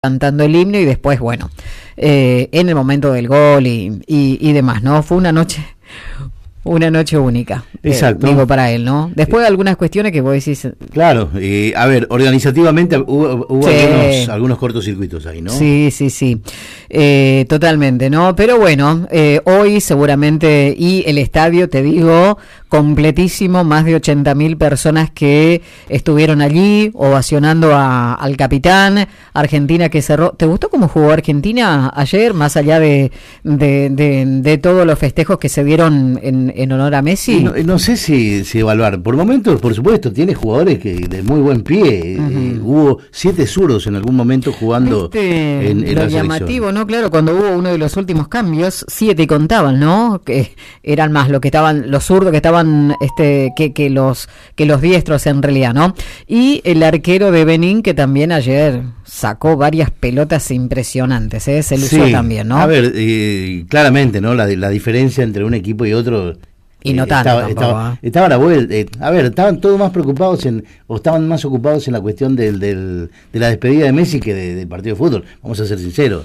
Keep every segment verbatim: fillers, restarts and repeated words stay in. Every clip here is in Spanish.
cantando el himno y después, bueno, eh, en el momento del gol y, y, y demás, ¿no? Fue una noche, una noche única. Exacto. Eh, digo, para él, ¿no? Después de algunas cuestiones que vos decís... Claro, eh, a ver, organizativamente hubo, hubo Sí. algunos, algunos cortocircuitos ahí, ¿no? Sí, sí, sí, eh, totalmente, ¿no? Pero bueno, eh, hoy seguramente, y el estadio, te digo, completísimo, más de ochenta mil personas que estuvieron allí ovacionando a, al capitán, Argentina que cerró. ¿Te gustó cómo jugó Argentina ayer, más allá de, de, de, de todos los festejos que se dieron en, en honor a Messi? No, no sé si, si evaluar, por momentos, por supuesto, tiene jugadores que de muy buen pie, uh-huh. eh, hubo siete zurdos en algún momento jugando este, en, en lo la llamativo, selección. ¿no? Claro, cuando hubo uno de los últimos cambios, siete contaban, ¿no? Que eran más lo que estaban, los zurdos que estaban este que, que los que los diestros en realidad, ¿no? Y el arquero de Benín que también ayer sacó varias pelotas impresionantes, ¿eh? Se lució sí, también, ¿no? A ver, eh, claramente, ¿no? La, la diferencia entre un equipo y otro y no eh, tanto estaba, tampoco, estaba, ¿eh? estaba a la vuelta, eh, a ver, estaban todos más preocupados en, o estaban más ocupados en la cuestión del, del de la despedida de Messi que de, del partido de fútbol, vamos a ser sinceros.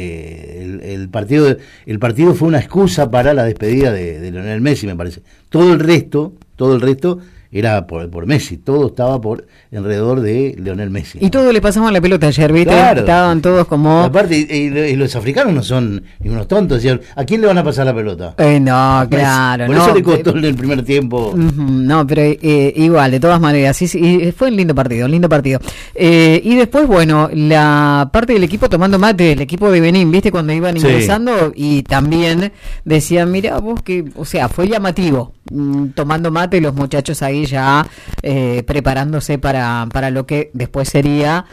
Eh, el, el partido el partido fue una excusa para la despedida de, de Lionel Messi, me parece. Todo el resto, todo el resto era por, por Messi, todo estaba por alrededor de Lionel Messi, ¿no? Y todo le pasamos la pelota ayer, ¿viste? Claro. Estaban todos como... Aparte, y, y, y los africanos no son ni unos tontos, ¿a quién le van a pasar la pelota? Eh, no, claro. Por no, eso le costó en el primer tiempo. No, pero eh, igual, de todas maneras, sí, sí, fue un lindo partido, un lindo partido. Eh, y después, bueno, la parte del equipo tomando mate, el equipo de Benín, ¿viste? Cuando iban ingresando, sí. Y también decían, mira vos que, o sea, fue llamativo, mm, tomando mate los muchachos ahí ya eh, preparándose para, para lo que después sería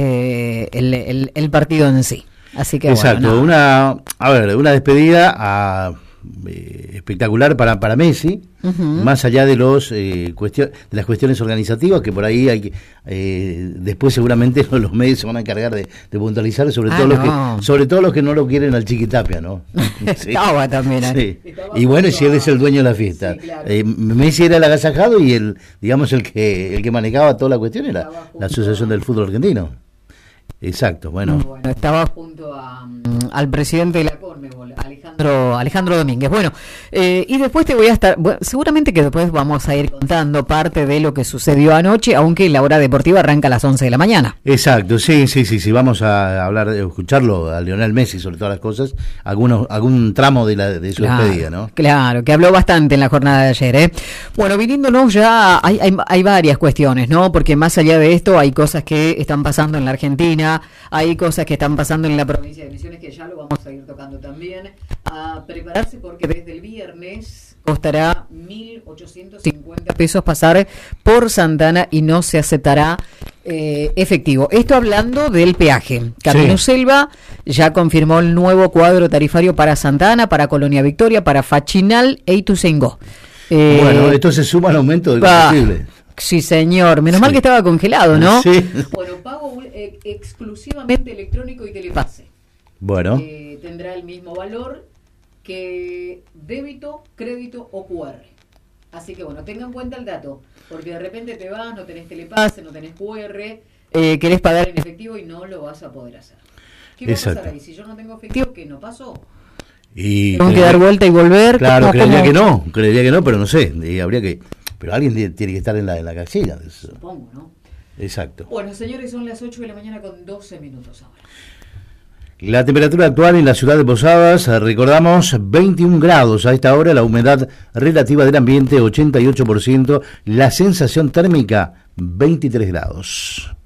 eh, el, el, el partido en sí. Así que exacto, bueno, no. una, a ver, una despedida a, eh, espectacular para, para Messi, uh-huh. Más allá de los eh, cuestion, de las cuestiones organizativas que por ahí hay que eh, después seguramente los medios se van a encargar de, de puntualizar sobre ah, todo no. los que sobre todo los que no lo quieren al Chiquitapia, ¿no? Sí. Estaba también, ¿eh? Sí. Y bueno, si él es el dueño de la fiesta, sí, claro. eh, Messi era el agasajado y el, digamos, el que el que manejaba toda la cuestión era la Asociación del Fútbol Argentino. Exacto, bueno. bueno estaba junto a, um, al presidente de la Conmebol, Alejandro Alejandro Domínguez. Bueno, eh, y después te voy a estar, bueno, seguramente que después vamos a ir contando parte de lo que sucedió anoche, aunque la hora deportiva arranca a las once de la mañana. Exacto, sí, sí, sí, sí, vamos a hablar, a escucharlo a Lionel Messi sobre todas las cosas, algunos, algún tramo de, la, de su claro, despedida, ¿no? Claro, que habló bastante en la jornada de ayer, ¿eh? Bueno, viniéndonos ya, hay, hay, hay varias cuestiones, ¿no? Porque más allá de esto hay cosas que están pasando en la Argentina, hay cosas que están pasando en la provincia de Misiones que ya lo vamos a ir tocando también. A prepararse porque desde el viernes costará mil ochocientos cincuenta pesos pasar por Santana y no se aceptará eh, efectivo. Esto hablando del peaje. Camino sí. Selva ya confirmó el nuevo cuadro tarifario para Santana, para Colonia Victoria, para Fachinal e Ituzaingó. Eh, bueno, esto se suma al aumento del combustible. Sí, señor. Menos sí. mal que estaba congelado, ¿no? Sí. Bueno, pago eh, exclusivamente electrónico y telepase. Bueno. Eh, tendrá el mismo valor que débito, crédito o cu erre. Así que, bueno, tengan en cuenta el dato. Porque de repente te vas, no tenés telepase, no tenés cu erre, eh, querés pagar en efectivo y no lo vas a poder hacer. ¿Qué va a pasar ahí? Si yo no tengo efectivo, ¿qué no pasó? Y tengo que dar vuelta y volver. Claro, creería que no, creería que no, pero no sé, y habría que... Pero alguien tiene que estar en la, en la casilla. Supongo, ¿no? Exacto. Bueno, señores, son las ocho de la mañana con doce minutos ahora. La temperatura actual en la ciudad de Posadas, recordamos, veintiún grados a esta hora, la humedad relativa del ambiente ochenta y ocho por ciento, la sensación térmica veintitrés grados.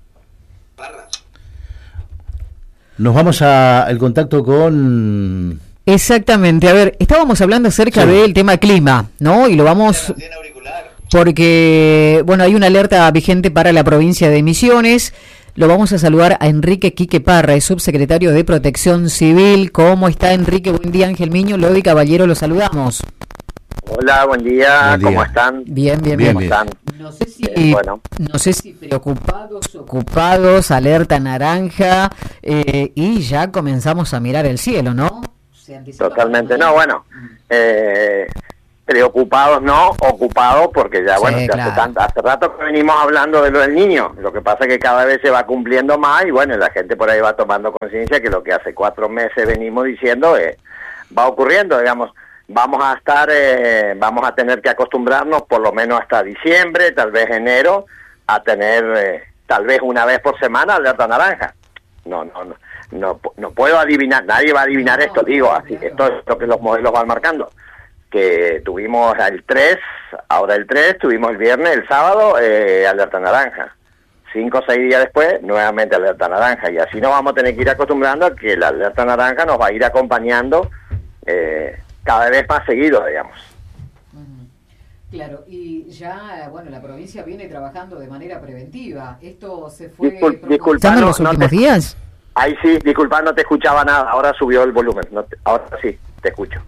Nos vamos al contacto con... Exactamente, a ver, estábamos hablando acerca sí. del tema clima, ¿no? Y lo vamos... Porque, bueno, hay una alerta vigente para la provincia de Misiones. Lo vamos a saludar a Enrique Quique Parra, es subsecretario de Protección Civil. ¿Cómo está, Enrique? Buen día, Ángel Miño, Lodi Caballero, lo saludamos. Hola, buen día, buen día. ¿Cómo están? Bien, bien, bien. ¿Cómo están? No sé si, eh, bueno. no sé si preocupados, ocupados, alerta naranja, eh, y ya comenzamos a mirar el cielo, ¿no? Totalmente, no, bueno, eh... preocupados no, ocupados, porque ya, Sí, bueno, ya claro. hace, tanto, hace rato que venimos hablando de lo del niño. Lo que pasa es que cada vez se va cumpliendo más y, bueno, la gente por ahí va tomando conciencia que lo que hace cuatro meses venimos diciendo eh, va ocurriendo, digamos. Vamos a estar, eh, vamos a tener que acostumbrarnos por lo menos hasta diciembre, tal vez enero, a tener eh, tal vez una vez por semana alerta naranja. No, no, no, no, no puedo adivinar, nadie va a adivinar No, esto, digo, claro, así, claro. esto es lo que los modelos van marcando. Que tuvimos el tres, ahora el tres, tuvimos el viernes, el sábado, eh, alerta naranja. Cinco o seis días después, nuevamente alerta naranja. Y así nos vamos a tener que ir acostumbrando a que la alerta naranja nos va a ir acompañando eh, cada vez más seguido, digamos. Claro, y ya, bueno, la provincia viene trabajando de manera preventiva. ¿Esto se fue Discul- disculpa, profundizando en los no- no últimos te- días? Ahí sí, disculpa, no te escuchaba nada, ahora subió el volumen, no te- ahora sí, te escucho.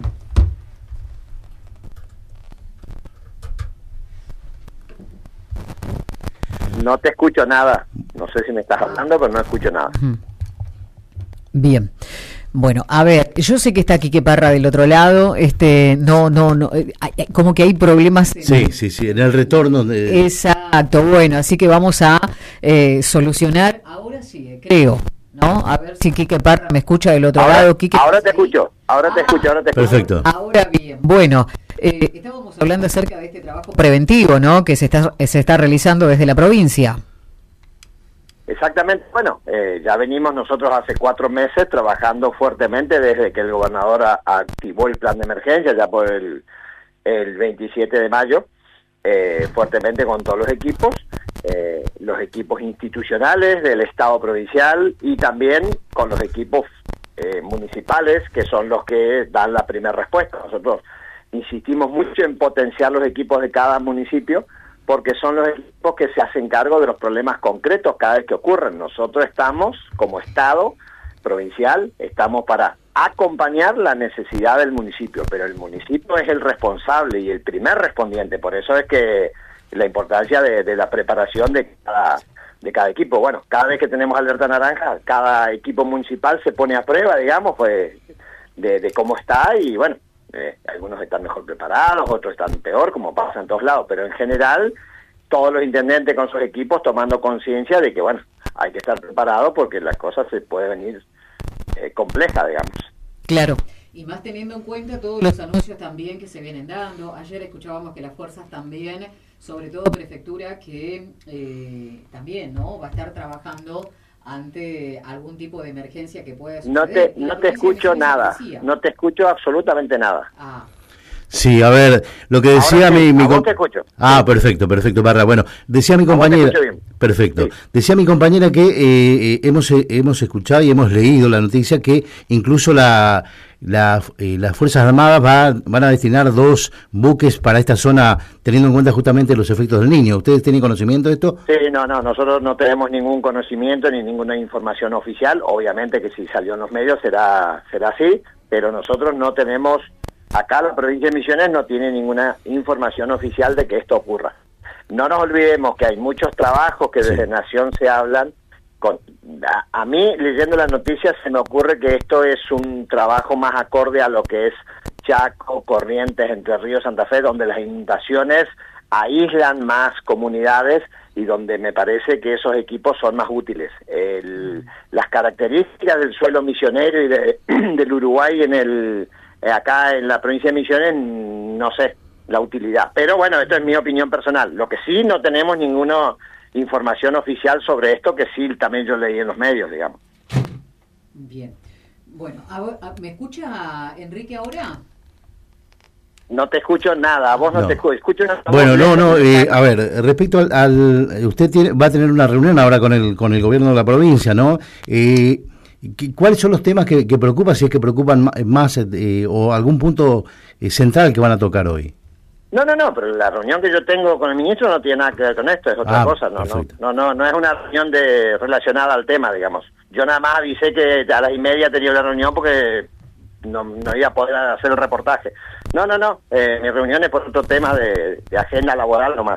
No te escucho nada, no sé si me estás hablando, pero no escucho nada. Ujú. Bien. Bueno, a ver, yo sé que está Quique Parra del otro lado, este, no, no, no, eh, hay- hay- como que hay problemas. en- Sí, sí, sí, en el retorno de... Exacto, bueno, así que vamos a eh, solucionar. Ahora sí, eh, creo, ¿no? A ver si Quique Parra me escucha del otro Ahora, lado. Quique, ahora ¿estás te ahí? escucho, ahora te Ah, escucho, ahora te escucho. Perfecto. Ahora bien, bueno, eh, estábamos hablando acerca de este trabajo preventivo, ¿no? Que se está se está realizando desde la provincia. Exactamente, bueno, eh, ya venimos nosotros hace cuatro meses trabajando fuertemente desde que el gobernador a- activó el plan de emergencia, ya por el, el veintisiete de mayo, eh, fuertemente con todos los equipos, eh, los equipos institucionales del Estado provincial y también con los equipos eh, municipales, que son los que dan la primera respuesta. Nosotros insistimos mucho en potenciar los equipos de cada municipio, porque son los equipos que se hacen cargo de los problemas concretos cada vez que ocurren. Nosotros estamos, como Estado provincial, estamos para acompañar la necesidad del municipio, pero el municipio es el responsable y el primer respondiente. Por eso es que la importancia de, de la preparación de cada, de cada equipo. Bueno, cada vez que tenemos alerta naranja, cada equipo municipal se pone a prueba, digamos, pues de, de cómo está y bueno, Eh, algunos están mejor preparados, otros están peor, como pasa en todos lados, pero en general todos los intendentes con sus equipos tomando conciencia de que, bueno, hay que estar preparado porque la cosa se puede venir eh, compleja, digamos. Claro. Y más teniendo en cuenta todos los anuncios también que se vienen dando. Ayer escuchábamos que las fuerzas también, sobre todo prefectura, que eh, también no va a estar trabajando ante algún tipo de emergencia que pueda suceder. No te, Y la no te provincia de escucho Misiones nada, decía. no te escucho absolutamente nada. Ah, Sí, a ver, lo que decía Ahora mi... sí, mi a vos com- te escucho. Ah, perfecto, perfecto, Parra. Bueno, decía mi A vos te compañera... escucho bien. Perfecto. Sí. Decía mi compañera que eh, eh, hemos eh, hemos escuchado y hemos leído la noticia que incluso la, la eh, las Fuerzas Armadas va, van a destinar dos buques para esta zona, teniendo en cuenta justamente los efectos del niño. ¿Ustedes tienen conocimiento de esto? Sí, no, no, nosotros no tenemos ningún conocimiento ni ninguna información oficial. Obviamente que si salió en los medios será será así, pero nosotros no tenemos, acá la provincia de Misiones no tiene ninguna información oficial de que esto ocurra. No nos olvidemos que hay muchos trabajos que desde Sí. Nación se hablan. Con, a, a mí, leyendo las noticias, se me ocurre que esto es un trabajo más acorde a lo que es Chaco, Corrientes, Entre Ríos, Santa Fe, donde las inundaciones aíslan más comunidades y donde me parece que esos equipos son más útiles. El, las características del suelo misionero y de, del Uruguay en el eh, acá en la provincia de Misiones, no sé la utilidad. Pero bueno, esto es mi opinión personal. Lo que sí, no tenemos ninguna información oficial sobre esto, que sí también yo leí en los medios, digamos. bien. Bueno, a- a- ¿me escucha Enrique ahora? No te escucho nada, a vos no, No. te escucho. escucho una Bueno, voz no, no, lejos, eh, lejana. a ver, respecto al, al- usted tiene, va a tener una reunión ahora con el con el gobierno de la provincia, ¿no? Eh, ¿qué- ¿Cuáles son los temas que, que preocupan, si es que preocupan ma- más, eh, o algún punto eh, central que van a tocar hoy? No, no, no, pero la reunión que yo tengo con el ministro no tiene nada que ver con esto, es otra Ah, cosa, no, no, perfecto. no, no, no es una reunión de relacionada al tema, digamos. Yo nada más avisé que a las y media tenía la reunión porque no, no iba a poder hacer el reportaje. No, no, no, eh, mi reunión es por otro tema de, de agenda laboral nomás.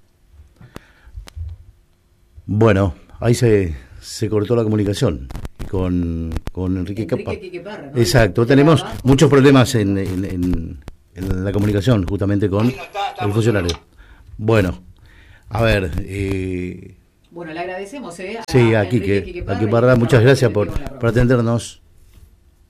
Bueno, ahí se, se cortó la comunicación. con, con Enrique, Enrique Capa. Quique Parra, ¿no? Exacto, tenemos muchos problemas en, en, en, en la comunicación justamente con el funcionario. Bueno, a ver... Eh, bueno, le agradecemos, ¿eh? A, sí, a aquí Enrique que Quique aquí Parra, Parra, muchas gracias por, por por atendernos.